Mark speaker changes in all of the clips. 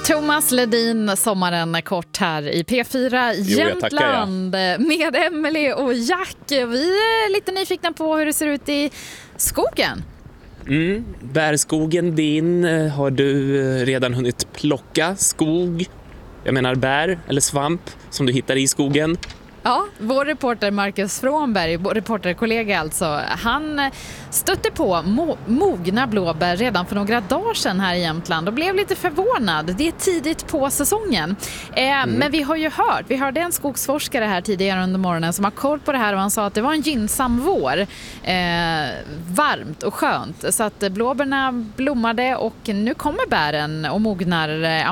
Speaker 1: Thomas Ledin, sommaren kort här i P4 Jämtland med Emily och Jack. Vi är lite nyfikna på hur det ser ut i skogen.
Speaker 2: Bärskogen din, har du redan hunnit plocka skog? Jag menar bär eller svamp som du hittar i skogen.
Speaker 1: Ja, vår reporter Marcus Frånberg, vår reporterkollega alltså, han stötte på mogna blåbär redan för några dagar sedan här i Jämtland och blev lite förvånad. Det är tidigt på säsongen. Men vi har ju vi hörde en skogsforskare här tidigare under morgonen som har koll på det här och han sa att det var en gynnsam vår. Varmt och skönt. Så att blåbärna blommade och nu kommer bären och mognar,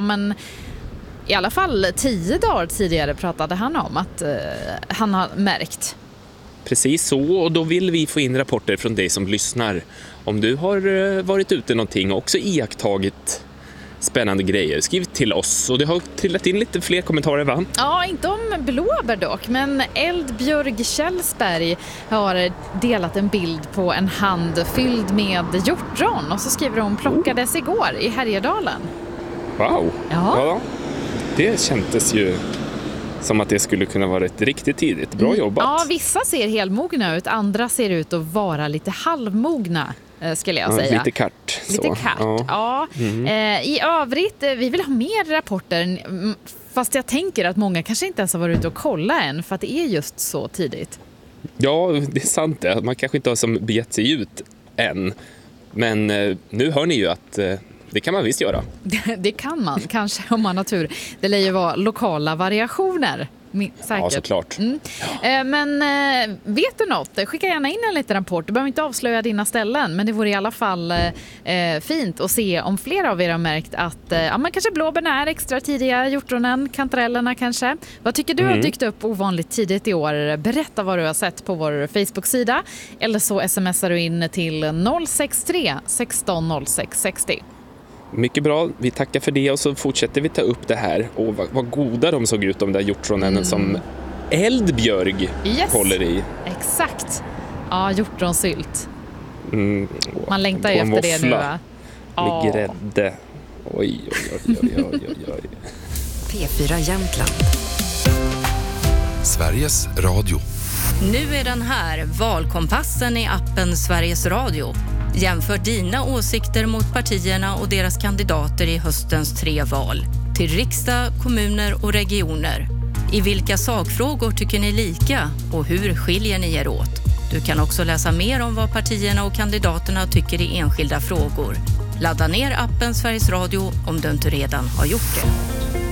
Speaker 1: i alla fall 10 dagar tidigare pratade han om att han har märkt.
Speaker 2: Precis så, och då vill vi få in rapporter från dig som lyssnar. Om du har varit ute någonting och också iakttagit spännande grejer, skriv till oss. Och det har trillat in lite fler kommentarer, va? Ja,
Speaker 1: inte om blåbär dock, men Eldbjörg Kjellsberg har delat en bild på en hand fylld med hjortron. Och så skriver hon plockades igår i Härjedalen.
Speaker 2: Wow!
Speaker 1: Ja.
Speaker 2: Det kändes ju som att det skulle kunna vara ett riktigt tidigt. Bra jobbat.
Speaker 1: Ja, vissa ser helmogna ut, andra ser ut att vara lite halvmogna, skulle jag säga.
Speaker 2: Lite kart.
Speaker 1: Lite kart, ja. I övrigt, vi vill ha mer rapporter, fast jag tänker att många kanske inte ens har varit ute och kolla än, för att det är just så tidigt.
Speaker 2: Ja, det är sant det. Man kanske inte har som begett sig ut än. Men nu hör ni ju att det kan man visst göra.
Speaker 1: Det kan man, kanske om man har tur. Det lär ju vara lokala variationer. Säkert.
Speaker 2: Ja, såklart.
Speaker 1: Men vet du något? Skicka gärna in en liten rapport. Du behöver inte avslöja dina ställen, men det vore i alla fall fint att se om flera av er har märkt att man kanske blåbärna är extra tidiga, hjortronen, kantarellerna kanske. Vad tycker du har dykt upp ovanligt tidigt i år? Berätta vad du har sett på vår Facebook-sida, eller så smsar du in till 063 16 06 60.
Speaker 2: Mycket bra, vi tackar för det och så fortsätter vi ta upp det här. Och vad goda de såg ut, de där hjortronen som Eldbjörg håller i.
Speaker 1: Exakt, ja, hjortronsylt. Man längtar ju efter det nu, va?
Speaker 2: Med grädde. Oj.
Speaker 3: P4 Jämtland.
Speaker 4: Sveriges Radio.
Speaker 3: Nu är den här, valkompassen i appen Sveriges Radio. Jämför dina åsikter mot partierna och deras kandidater i höstens 3 val. Till riksdag, kommuner och regioner. I vilka sakfrågor tycker ni lika och hur skiljer ni er åt? Du kan också läsa mer om vad partierna och kandidaterna tycker i enskilda frågor. Ladda ner appen Sveriges Radio om du inte redan har gjort det.